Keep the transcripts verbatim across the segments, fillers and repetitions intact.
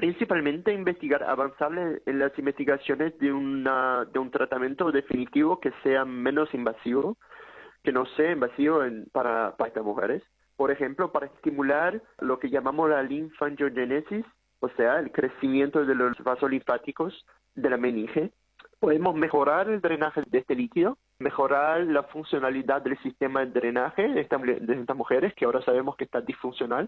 Principalmente investigar, avanzar en las investigaciones de, una, de un tratamiento definitivo que sea menos invasivo, que no sea invasivo en, para, para estas mujeres. Por ejemplo, para estimular lo que llamamos la linfangiogénesis, o sea, el crecimiento de los vasos linfáticos de la meninge. Podemos mejorar el drenaje de este líquido, mejorar la funcionalidad del sistema de drenaje de, esta, de estas mujeres, que ahora sabemos que está disfuncional,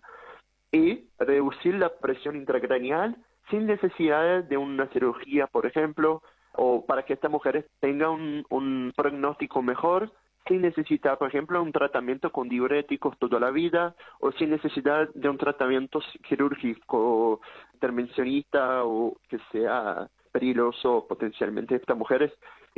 y reducir la presión intracraneal sin necesidad de una cirugía, por ejemplo, o para que estas mujeres tengan un, un pronóstico mejor, sin necesitar, por ejemplo, un tratamiento con diuréticos toda la vida, o sin necesidad de un tratamiento quirúrgico intervencionista o que sea peligroso potencialmente estas mujeres.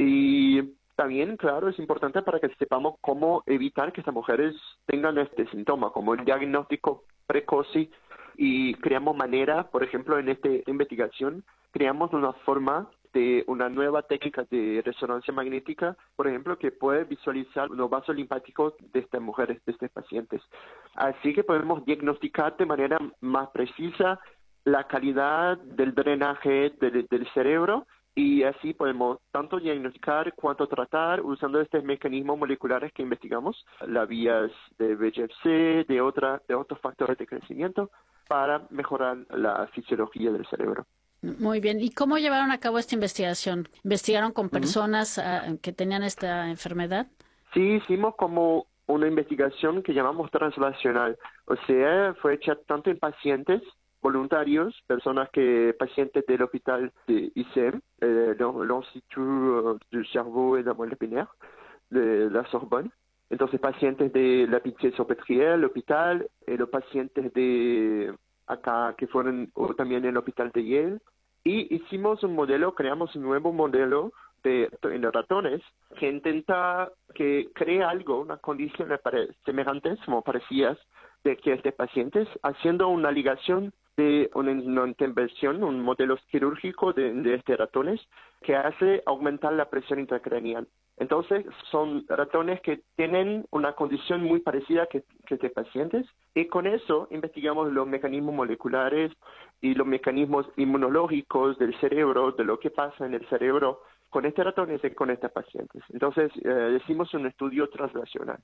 Y también, claro, es importante para que sepamos cómo evitar que estas mujeres tengan este síntoma, como el diagnóstico precoz, y creamos manera, por ejemplo, en esta investigación, creamos una forma de una nueva técnica de resonancia magnética, por ejemplo, que puede visualizar los vasos linfáticos de estas mujeres, de estos pacientes. Así que podemos diagnosticar de manera más precisa la calidad del drenaje del, del cerebro, y así podemos tanto diagnosticar cuanto tratar usando estos mecanismos moleculares que investigamos, las vías de V E G F C, de, otra, de otros factores de crecimiento, para mejorar la fisiología del cerebro. Muy bien. ¿Y cómo llevaron a cabo esta investigación? ¿Investigaron con personas uh, uh, que tenían esta enfermedad? Sí, hicimos como una investigación que llamamos translacional. O sea, fue hecha tanto en pacientes voluntarios, personas que, pacientes del hospital de I C E M, eh, l'Institut du Cerveau et de la Moelle épinière, de la Sorbonne. Entonces, pacientes de la Pitié-Salpêtrière, el hospital, eh, los pacientes de acá que fueron o también en el hospital de Yale. Y hicimos un modelo, creamos un nuevo modelo de, en los ratones que intenta, que crea algo, una condición semejantes, como parecidas, de que estos pacientes, haciendo una ligación de una, una intervención, un modelo quirúrgico de, de estos ratones, que hace aumentar la presión intracraneal. Entonces, son ratones que tienen una condición muy parecida que, que estos pacientes, y con eso investigamos los mecanismos moleculares y los mecanismos inmunológicos del cerebro, de lo que pasa en el cerebro con estos ratones y con estos pacientes. Entonces, eh, hicimos un estudio translacional.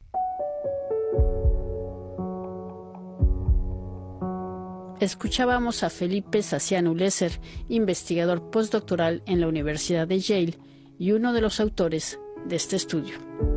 Escuchábamos a Felipe Saciano Lesser, investigador postdoctoral en la Universidad de Yale y uno de los autores de este estudio.